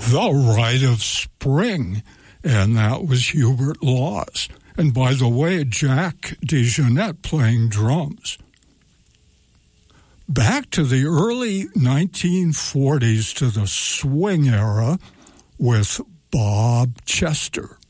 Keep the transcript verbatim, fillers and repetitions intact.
The Rite of Spring, and that was Hubert Laws. And by the way, Jack DeJohnette playing drums. Back to the early nineteen forties to the swing era with Bob Chester.